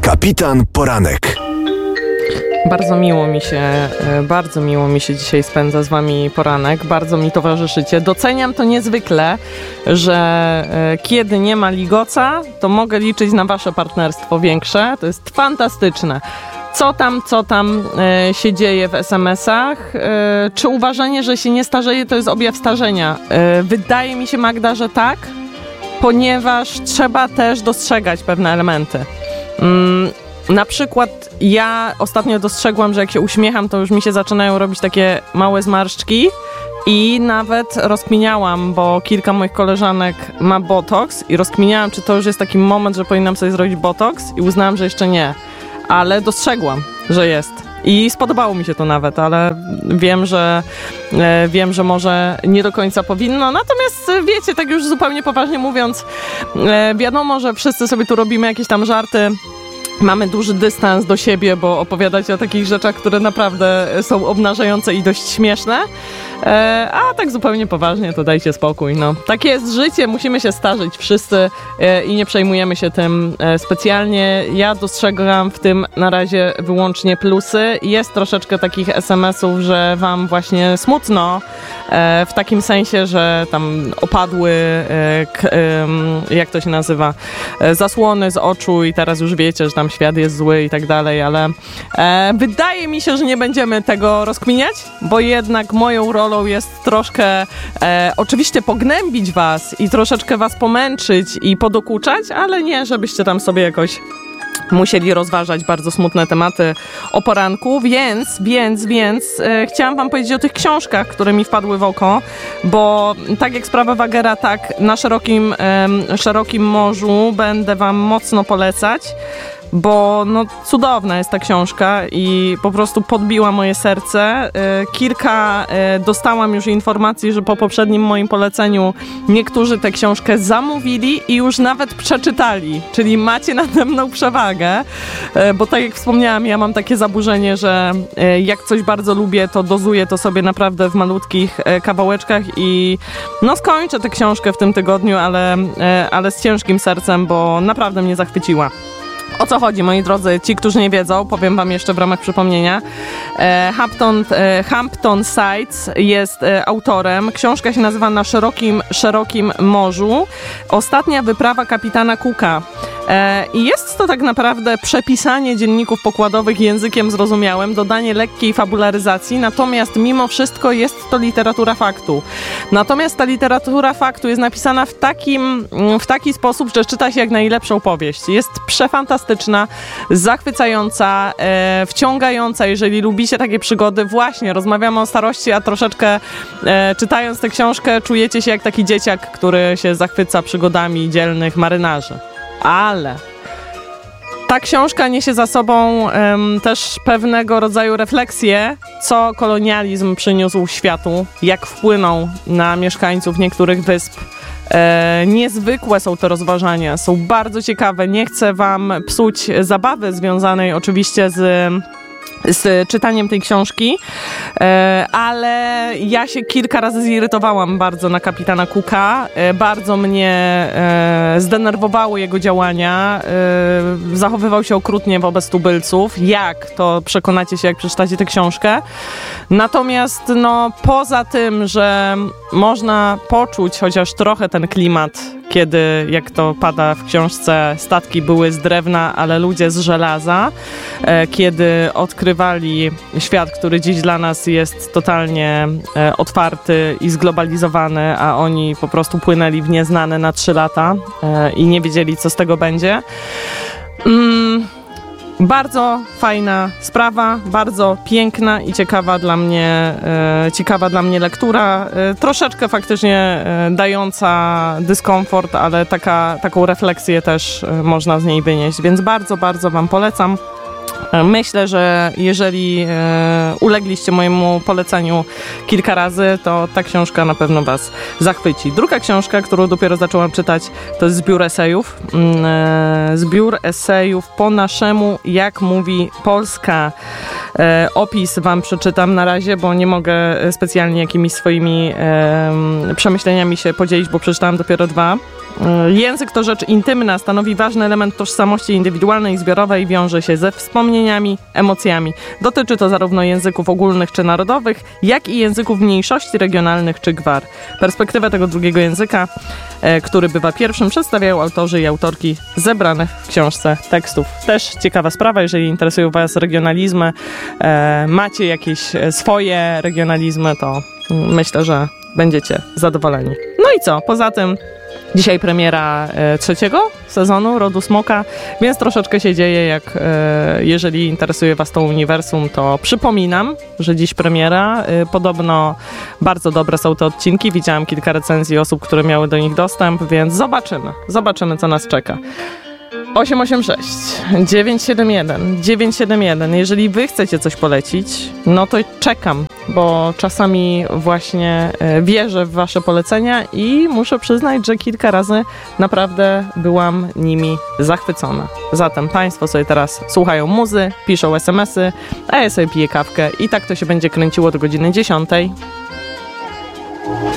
Kapitan Poranek. Bardzo miło mi się dzisiaj spędza z wami poranek. Bardzo mi towarzyszycie. Doceniam to niezwykle, że kiedy nie ma ligoca, to mogę liczyć na wasze partnerstwo większe. To jest fantastyczne. Co tam się dzieje w SMS-ach? Czy uważanie, że się nie starzeje, to jest objaw starzenia? Wydaje mi się, Magda, że tak, ponieważ trzeba też dostrzegać pewne elementy. Na przykład ja ostatnio dostrzegłam, że jak się uśmiecham, to już mi się zaczynają robić takie małe zmarszczki i nawet rozkminiałam, bo kilka moich koleżanek ma botoks i rozkminiałam, czy to już jest taki moment, że powinnam sobie zrobić botoks i uznałam, że jeszcze nie, ale dostrzegłam, że jest. I spodobało mi się to nawet, ale wiem, że może nie do końca powinno. Natomiast wiecie, tak już zupełnie poważnie mówiąc, wiadomo, że wszyscy sobie tu robimy jakieś tam żarty. Mamy duży dystans do siebie, bo opowiadacie o takich rzeczach, które naprawdę są obnażające i dość śmieszne. A tak zupełnie poważnie to dajcie spokój. No. Takie jest życie, musimy się starzyć wszyscy i nie przejmujemy się tym specjalnie. Ja dostrzegam w tym na razie wyłącznie plusy. Jest troszeczkę takich SMS-ów, że wam właśnie smutno, w takim sensie, że tam opadły, jak to się nazywa, zasłony z oczu i teraz już wiecie, że tam świat jest zły i tak dalej, ale wydaje mi się, że nie będziemy tego rozkminiać, bo jednak moją rolą jest troszkę oczywiście pognębić was i troszeczkę was pomęczyć i podokuczać, ale nie, żebyście tam sobie jakoś musieli rozważać bardzo smutne tematy o poranku, więc chciałam wam powiedzieć o tych książkach, które mi wpadły w oko, bo tak jak sprawa Wagera, tak na szerokim morzu będę wam mocno polecać, bo no cudowna jest ta książka i po prostu podbiła moje serce. Dostałam już informacji, że po poprzednim moim poleceniu niektórzy tę książkę zamówili i już nawet przeczytali, czyli macie nade mną przewagę, bo tak jak wspomniałam, ja mam takie zaburzenie, że jak coś bardzo lubię, to dozuję to sobie naprawdę w malutkich kawałeczkach i no skończę tę książkę w tym tygodniu, ale z ciężkim sercem, bo naprawdę mnie zachwyciła. O co chodzi, moi drodzy? Ci, którzy nie wiedzą, powiem wam jeszcze w ramach przypomnienia. Hampton Sides jest autorem. Książka się nazywa Na szerokim morzu. Ostatnia wyprawa kapitana Cooka. I jest to tak naprawdę przepisanie dzienników pokładowych językiem zrozumiałym, dodanie lekkiej fabularyzacji, natomiast mimo wszystko jest to literatura faktu. Natomiast ta literatura faktu jest napisana w taki sposób, że czyta się jak najlepszą powieść. Jest przefantastyczna, zachwycająca, wciągająca, jeżeli lubicie takie przygody. Właśnie, rozmawiamy o starości, a troszeczkę czytając tę książkę czujecie się jak taki dzieciak, który się zachwyca przygodami dzielnych marynarzy. Ale ta książka niesie za sobą też pewnego rodzaju refleksję, co kolonializm przyniósł światu, jak wpłynął na mieszkańców niektórych wysp. Niezwykłe są te rozważania, są bardzo ciekawe. Nie chcę wam psuć zabawy związanej oczywiście z czytaniem tej książki, ale ja się kilka razy zirytowałam bardzo na kapitana Cooka, bardzo mnie zdenerwowały jego działania, zachowywał się okrutnie wobec tubylców, jak to przekonacie się, jak przeczytacie tę książkę. Natomiast no, poza tym, że można poczuć chociaż trochę ten klimat, kiedy, jak to pada w książce, statki były z drewna, ale ludzie z żelaza, kiedy odkrywali świat, który dziś dla nas jest totalnie otwarty i zglobalizowany, a oni po prostu płynęli w nieznane na 3 lata i nie wiedzieli, co z tego będzie. Bardzo fajna sprawa, bardzo piękna i ciekawa dla mnie lektura. Troszeczkę faktycznie dająca dyskomfort, ale taką refleksję też można z niej wynieść, więc bardzo, bardzo wam polecam. Myślę, że jeżeli ulegliście mojemu poleceniu kilka razy, to ta książka na pewno was zachwyci. Druga książka, którą dopiero zaczęłam czytać, to jest zbiór esejów. Zbiór esejów po naszemu, jak mówi Polska. Opis wam przeczytam na razie, bo nie mogę specjalnie jakimiś swoimi przemyśleniami się podzielić, bo przeczytałam dopiero 2. Język to rzecz intymna, stanowi ważny element tożsamości indywidualnej i zbiorowej, wiąże się ze wspomnieniami, emocjami. Dotyczy to zarówno języków ogólnych czy narodowych, jak i języków mniejszości regionalnych czy gwar. Perspektywę tego drugiego języka, który bywa pierwszym, przedstawiają autorzy i autorki zebranych w książce tekstów. Też ciekawa sprawa, jeżeli interesują Was regionalizmy, macie jakieś swoje regionalizmy, to myślę, że będziecie zadowoleni. No i co? Poza tym dzisiaj premiera trzeciego sezonu Rodu Smoka, więc troszeczkę się dzieje, jeżeli interesuje Was to uniwersum, to przypominam, że dziś premiera. Podobno bardzo dobre są te odcinki. Widziałam kilka recenzji osób, które miały do nich dostęp, więc zobaczymy, co nas czeka. 886 971 971. Jeżeli Wy chcecie coś polecić, no to czekam, bo czasami właśnie wierzę w Wasze polecenia i muszę przyznać, że kilka razy naprawdę byłam nimi zachwycona. Zatem Państwo sobie teraz słuchają muzy, piszą SMS-y, a ja sobie piję kawkę i tak to się będzie kręciło do godziny 10.